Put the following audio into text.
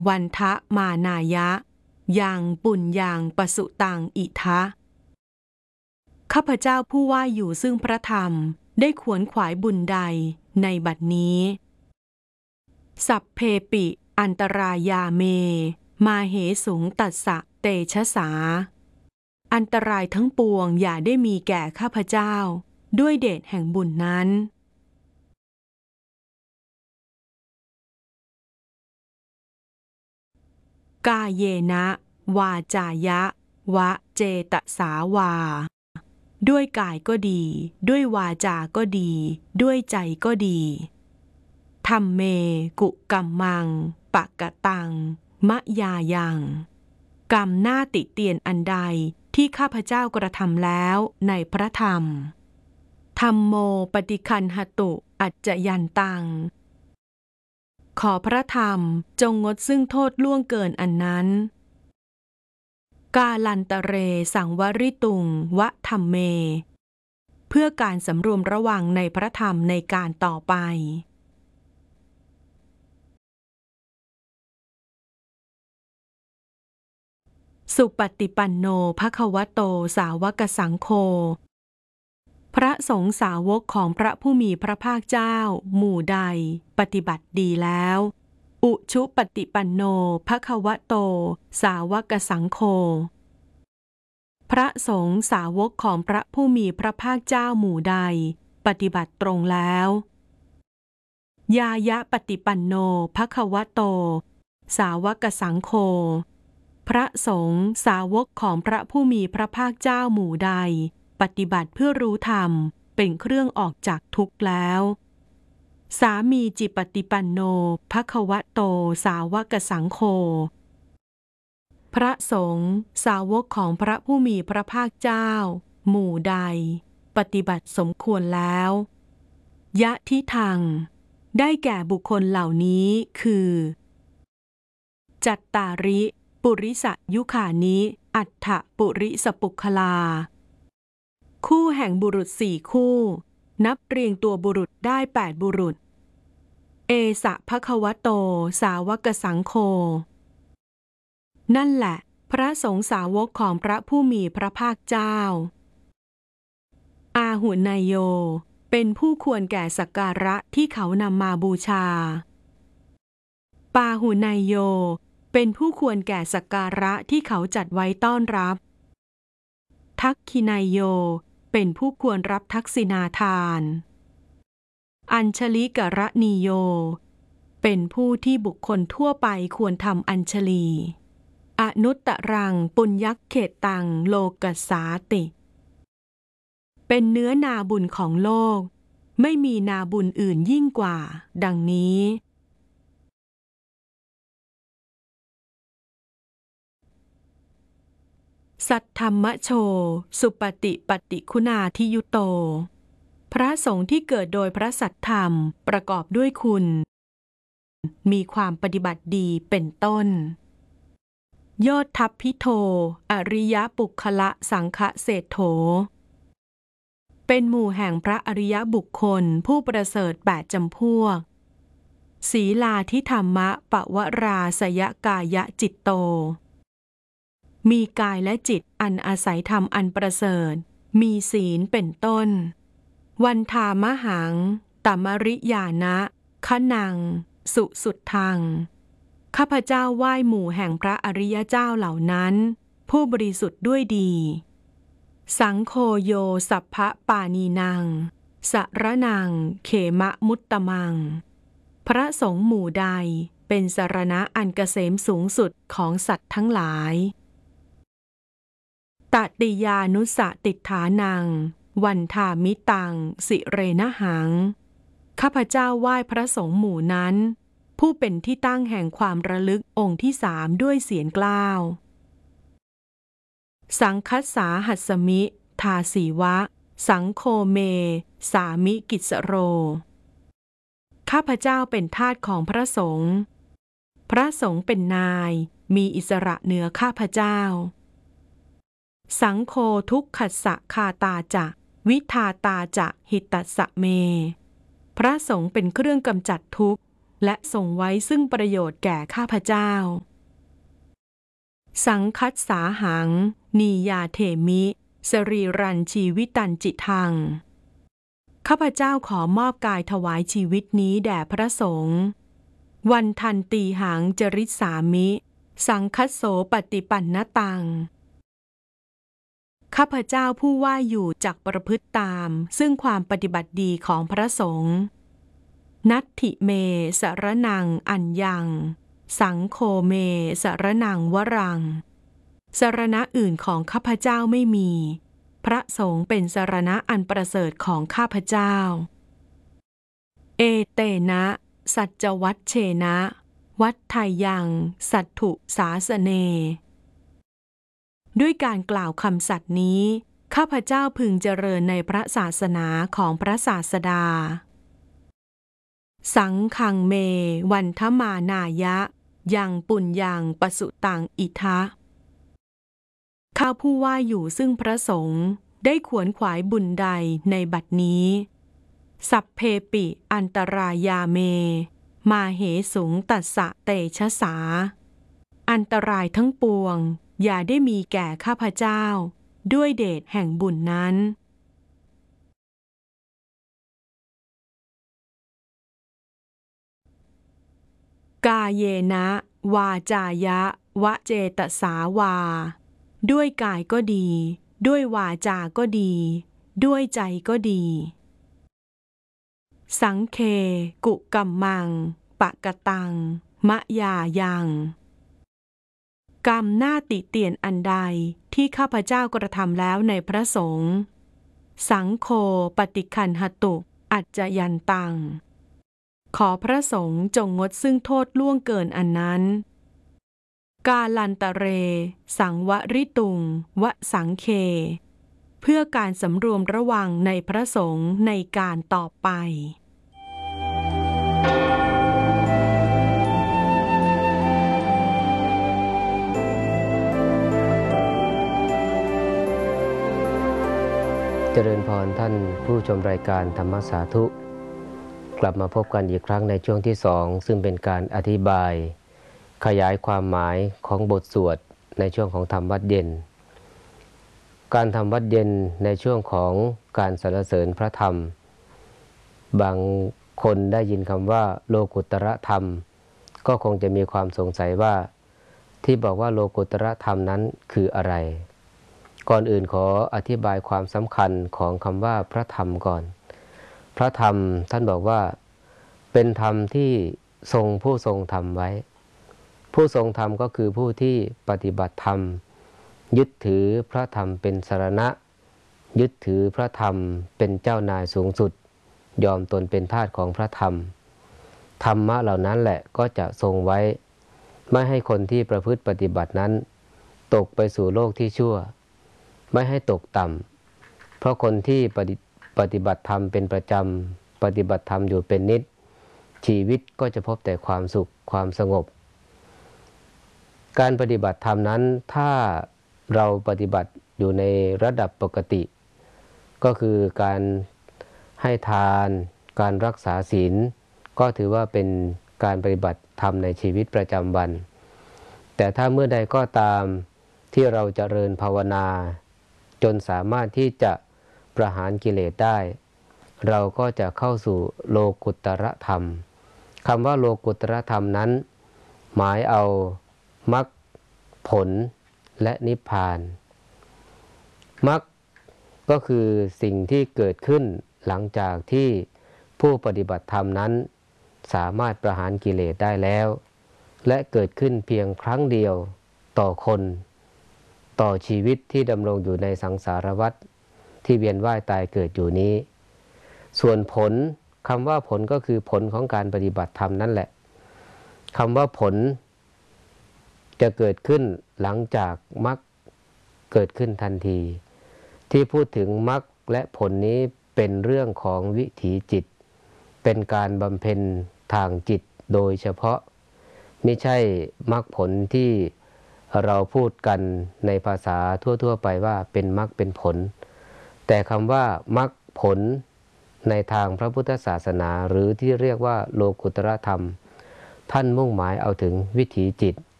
วันทะมานายะยังปุญญังปสุตังอิทะข้าพเจ้าผู้ว่าอยู่ซึ่งพระธรรมได้ขวนขวายบุญใดในบัดนี้สัพเพปิอันตรายาเมมาเหสุงตัสสะเตชะสาอันตรายทั้งปวงอย่าได้มีแก่ข้าพเจ้าด้วยเดชแห่งบุญนั้นกาเยนะวาจายะวะเจตสาวาด้วยกายก็ดีด้วยวาจาก็ดีด้วยใจก็ดีธัมเมกุกัมมังปะกะตังมะยายังกรรมหน้าติเตียนอันใดที่ข้าพเจ้ากระทำแล้วในพระธรรมธัมโมปฏิคันหตุอัจจยันตังขอพระธรรมจงงดซึ่งโทษล่วงเกินอันนั้นกาลันตะเรสังวริตุงวะธัมเมเพื่อการสำรวมระวังในพระธรรมในการต่อไปสุปฏิปันโนภควโตสาวกสังโฆพระสงฆ์สาวกของพระผู้มีพระภาคเจ้าหมู่ใดปฏิบัติดีแล้วอุชุปฏิปันโนภควโตสาวกสังโฆพระสงฆ์สาวกของพระผู้มีพระภาคเจ้าหมู่ใดปฏิบัติตรงแล้วยายะปฏิปันโนภควโตสาวกสังโฆพระสงฆ์สาวกของพระผู้มีพระภาคเจ้าหมู่ใดปฏิบัติเพื่อรู้ธรรมเป็นเครื่องออกจากทุกข์แล้วสามีจิปฏิปันโนภควโตสาวกสังโฆพระสงฆ์สาวกของพระผู้มีพระภาคเจ้าหมู่ใดปฏิบัติสมควรแล้วยะทิทังได้แก่บุคคลเหล่านี้คือจัตตาริปุริสยุคานิอัฏฐปุริสปุคลาคู่แห่งบุรุษ4คู่นับเรียงตัวบุรุษได้8บุรุษเอสะภควโตสาวกสังโฆนั่นแหละพระสงฆ์สาวกของพระผู้มีพระภาคเจ้าอาหุนายโยเป็นผู้ควรแก่สักการะที่เขานำมาบูชาปาหุนายโยเป็นผู้ควรแก่สักการะที่เขาจัดไว้ต้อนรับทักขินายโยเป็นผู้ควรรับทักษิณาทานอัญชลิกรณีโยเป็นผู้ที่บุคคลทั่วไปควรทำอัญชลีอนุตตรังปุญญักเขตตังโลกัสสาติเป็นเนื้อนาบุญของโลกไม่มีนาบุญอื่นยิ่งกว่าดังนี้สัทธัมมโชสุปฏิปฏิคุณาทิยุโตพระสงฆ์ที่เกิดโดยพระสัทธรรมประกอบด้วยคุณมีความปฏิบัติดีเป็นต้นโยทัพพิโทอริยปุคละสังฆเศรษโธเป็นหมู่แห่งพระอริยบุคคลผู้ประเสริฐ8จำพวกศีลาธิธรรมะปวราสยกายะจิตโตมีกายและจิตอันอาศัยธรรมอันประเสริฐมีศีลเป็นต้นวันทามหังตมริยานะคะนังสุสุดทังข้าพเจ้าไหว้หมู่แห่งพระอริยเจ้าเหล่านั้นผู้บริสุทธิ์ด้วยดีสังโฆโยสัพพะปานีนังสรนังเขมะมุตตมังพระสงฆ์หมู่ใดเป็นสรณะอันเกษมสูงสุดของสัตว์ทั้งหลายตติยานุสติฐานังวันทามิตังสิเรนะหังข้าพเจ้าไหว้พระสงฆ์หมู่นั้นผู้เป็นที่ตั้งแห่งความระลึกองค์ที่3ด้วยเสียงกล้าวสังคัสสาหัสมิทาสีวะสังโฆเมสามิกิสโรข้าพเจ้าเป็นทาสของพระสงฆ์พระสงฆ์เป็นนายมีอิสระเหนือข้าพเจ้าสังโฆทุกขัสสะคาตาจะวิทาตาจะหิตัสสะเมพระสงฆ์เป็นเครื่องกำจัดทุกข์และส่งไว้ซึ่งประโยชน์แก่ข้าพเจ้าสังคัสสาหังนียาเถมิสรีรันชีวิตันจิทังข้าพเจ้าขอมอบกายถวายชีวิตนี้แด่พระสงฆ์วันทันตีหังจริสามิสังคัสโสปฏิปันนตังข้าพเจ้าผู้ว่าอยู่จักประพฤติตามซึ่งความปฏิบัติดีของพระสงฆ์นัตถิเมสรนังอัญญังสังโฆเมสรนังวรังสรณะอื่นของข้าพเจ้าไม่มีพระสงฆ์เป็นสรณะอันประเสริฐของข้าพเจ้าเอเตนะสัจวัชเชนะวัฏไทยังสัตถุสาสเนด้วยการกล่าวคำสัตย์นี้ข้าพเจ้าพึงเจริญในพระศาสนาของพระศาสดาสังฆังเมวันทมานายะยังปุญญังปสุตังอิทะข้าผู้ว่าอยู่ซึ่งพระสงฆ์ได้ขวนขวายบุญใดในบัดนี้สัพเพปิอันตรายาเมมาเหสุงตัสสะเตชะสาอันตรายทั้งปวงอย่าได้มีแก่ข้าพเจ้าด้วยเดชแห่งบุญนั้นกาเยนะวาจายะวะเจตสาวาด้วยกายก็ดีด้วยวาจาก็ดีด้วยใจก็ดีสังเคกุกัมมังปะกะตังมะยายังกรรมหน้าติเตียนอันใดที่ข้าพเจ้ากระทำแล้วในพระสงฆ์สังโฆปฏิคันหตุอัจจยันตังขอพระสงฆ์จงงดซึ่งโทษล่วงเกินอันนั้นกาลันตะเรสังวริตุงวสังเคเพื่อการสำรวมระวังในพระสงฆ์ในการต่อไปเจริญพรท่านผู้ชมรายการธรรมสาธุกลับมาพบกันอีกครั้งในช่วงที่2ซึ่งเป็นการอธิบายขยายความหมายของบทสวดในช่วงของธรรมวัดเย็นการทำวัดเย็นในช่วงของการสรรเสริญพระธรรมบางคนได้ยินคำว่าโลกุตระธรรมก็คงจะมีความสงสัยว่าที่บอกว่าโลกุตระธรรมนั้นคืออะไรก่อนอื่นขออธิบายความสำคัญของคำว่าพระธรรมก่อนพระธรรมท่านบอกว่าเป็นธรรมที่ทรงผู้ทรงธรรมไว้ผู้ทรงธรรมก็คือผู้ที่ปฏิบัติธรรมยึดถือพระธรรมเป็นสรณะยึดถือพระธรรมเป็นเจ้านายสูงสุดยอมตนเป็นทาสของพระธรรมธรรมะเหล่านั้นแหละก็จะทรงไว้ไม่ให้คนที่ประพฤติปฏิบัตินั้นตกไปสู่โลกที่ชั่วไม่ให้ตกต่ำเพราะคนที่ปฏิบัติธรรมเป็นประจำปฏิบัติธรรมอยู่เป็นนิจชีวิตก็จะพบแต่ความสุขความสงบการปฏิบัติธรรมนั้นถ้าเราปฏิบัติอยู่ในระดับปกติก็คือการให้ทานการรักษาศีลก็ถือว่าเป็นการปฏิบัติธรรมในชีวิตประจำวันแต่ถ้าเมื่อใดก็ตามที่เราเจริญภาวนาจนสามารถที่จะประหารกิเลสได้เราก็จะเข้าสู่โลกุตระธรรมคำว่าโลกุตระธรรมนั้นหมายเอามรรคผลและนิพพานมรรคก็คือสิ่งที่เกิดขึ้นหลังจากที่ผู้ปฏิบัติธรรมนั้นสามารถประหารกิเลสได้แล้วและเกิดขึ้นเพียงครั้งเดียวต่อคนต่อชีวิตที่ดำรงอยู่ในสังสารวัฏที่เวียนว่ายตายเกิดอยู่นี้ส่วนผลคำว่าผลก็คือผลของการปฏิบัติธรรมนั่นแหละคำว่าผลจะเกิดขึ้นหลังจากมรรคเกิดขึ้นทันทีที่พูดถึงมรรคและผลนี้เป็นเรื่องของวิถีจิตเป็นการบำเพ็ญทางจิตโดยเฉพาะไม่ใช่มรรคผลที่เราพูดกันในภาษาทั่วๆไปว่าเป็นมรรคเป็นผลแต่คำว่ามรรคผลในทางพระพุทธศาสนาหรือที่เรียกว่าโลกุตระธรรมท่านมุ่งหมายเอาถึงวิถีจิต